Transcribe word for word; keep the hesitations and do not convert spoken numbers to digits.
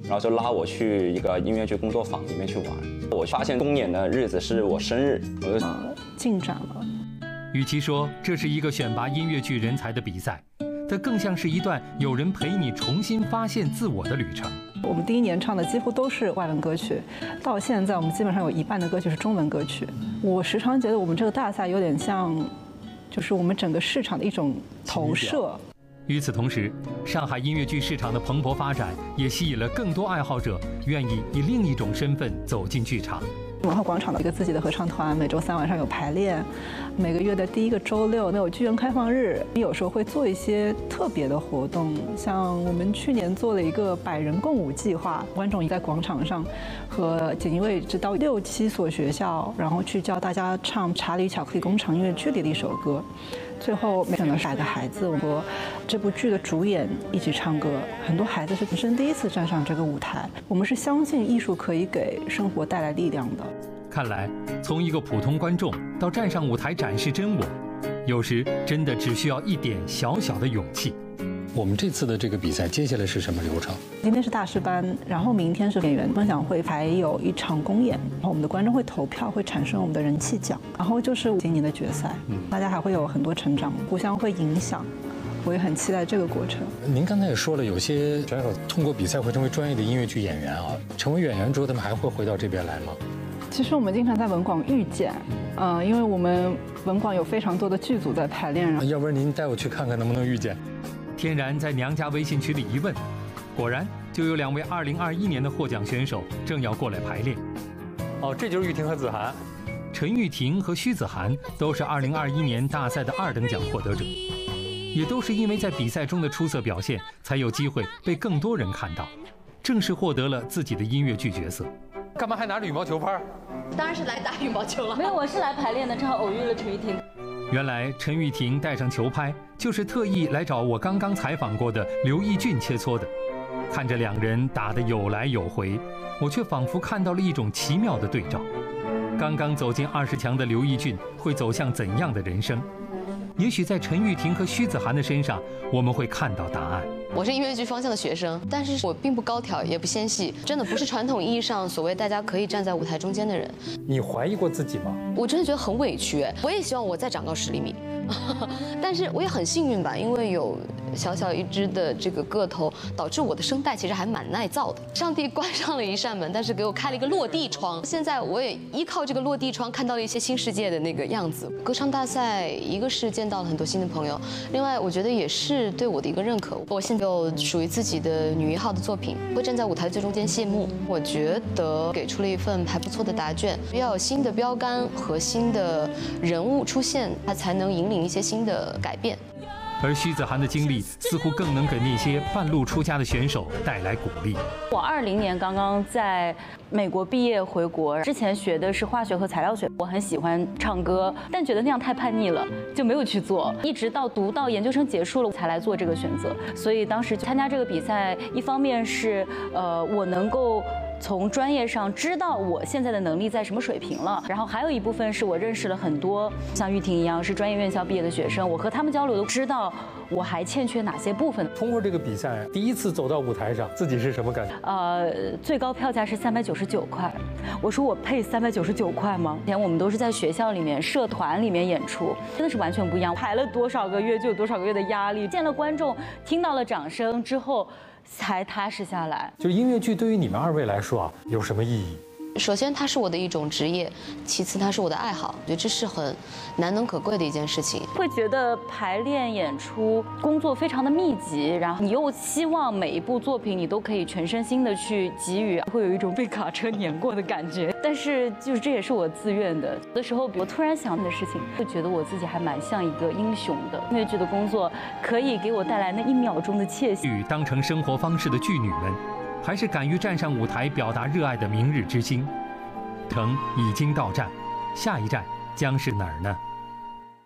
然后就拉我去一个音乐剧工作坊里面去玩。我发现公演的日子是我生日，我就呃进展了。 与其说这是一个选拔音乐剧人才的比赛，它更像是一段有人陪你重新发现自我的旅程。 我们第一年唱的几乎都是外文歌曲，到现在我们基本上有一半的歌曲是中文歌曲。我时常觉得我们这个大赛有点像，就是我们整个市场的一种投射。 与此同时，上海音乐剧市场的蓬勃发展也吸引了更多爱好者愿意以另一种身份走进剧场。 文化广场的一个自己的合唱团，每周三晚上有排练，每个月的第一个周六有剧院开放日，有时候会做一些特别的活动，像我们去年做了一个百人共舞计划，观众在广场上和锦衣卫直到六七所学校，然后去教大家唱《查理巧克力工厂》音乐剧里的一首歌。最后选了百个孩子和这部剧的主演一起唱歌，很多孩子是人生第一次站上这个舞台。我们是相信艺术可以给生活带来力量的。 看来，从一个普通观众到站上舞台展示真我，有时真的只需要一点小小的勇气。 我们这次的这个比赛接下来是什么流程？ 今天是大师班，然后明天是演员分享会，还有一场公演。然后我们的观众会投票，会产生我们的人气奖，然后就是今年的决赛。嗯，大家还会有很多成长，互相会影响。我也很期待这个过程。 您刚才也说了，有些选手通过比赛会成为专业的音乐剧演员啊。成为演员之后，他们还会回到这边来吗？ 其实我们经常在文广遇见，嗯、呃，因为我们文广有非常多的剧组在排练。 要不然您带我去看看能不能遇见。 天然在娘家微信群里一问，果然就有两位二零二一年的获奖选手正要过来排练。 哦，这就是玉婷和子涵。 陈玉婷和徐子涵都是二零二一年大赛的二等奖获得者，也都是因为在比赛中的出色表现，才有机会被更多人看到，正式获得了自己的音乐剧角色。 干嘛还拿着羽毛球拍？ 当然是来打羽毛球了。 没有，我是来排练的，正好偶遇了陈玉婷。 原来陈玉婷带上球拍，就是特意来找我刚刚采访过的刘奕俊切磋的。看着两人打得有来有回，我却仿佛看到了一种奇妙的对照。刚刚走进二十强的刘奕俊会走向怎样的人生？也许在陈玉婷和徐子涵的身上，我们会看到答案。 我是音乐剧方向的学生，但是我并不高挑，也不纤细，真的不是传统意义上所谓大家可以站在舞台中间的人。 你怀疑过自己吗？ 我真的觉得很委屈，我也希望我再长高十厘米，但是我也很幸运吧，因为有小小一只的这个个头，导致我的声带其实还蛮耐造的。上帝关上了一扇门，但是给我开了一个落地窗。现在我也依靠这个落地窗看到了一些新世界的那个样子。歌唱大赛，一个是见到了很多新的朋友，另外我觉得也是对我的一个认可。我现在有属于自己的女一号的作品，会站在舞台最中间谢幕。我觉得给出了一份还不错的答卷，要有新的标杆和新的人物出现，它才能引领一些新的改变。 而徐子涵的经历似乎更能给那些半路出家的选手带来鼓励。 我二零年刚刚在美国毕业回国，之前学的是化学和材料学，我很喜欢唱歌，但觉得那样太叛逆了，就没有去做。一直到读到研究生结束了，才来做这个选择。所以当时参加这个比赛，一方面是呃我能够从专业上知道我现在的能力在什么水平了，然后还有一部分是我认识了很多像玉婷一样是专业院校毕业的学生，我和他们交流都知道我还欠缺哪些部分。 通过这个比赛，第一次走到舞台上，自己是什么感觉？ 呃，最高票价是三百九十九块，我说我配三百九十九块吗？以前我们都是在学校里面、社团里面演出，真的是完全不一样。排了多少个月就有多少个月的压力，见了观众，听到了掌声之后，才踏实下来。 就音乐剧对于你们二位来说啊，有什么意义？ 首先，它是我的一种职业；其次，它是我的爱好。我觉得这是很难能可贵的一件事情。 会觉得排练、演出工作非常的密集，然后你又希望每一部作品你都可以全身心的去给予，会有一种被卡车碾过的感觉。但是，就是这也是我自愿的。有的时候，我突然想的事情，会觉得我自己还蛮像一个英雄的。音乐剧的工作可以给我带来那一秒钟的窃喜。 与当成生活方式的剧女们，还是敢于站上舞台表达热爱的明日之星。腾已经到站，下一站将是哪儿呢？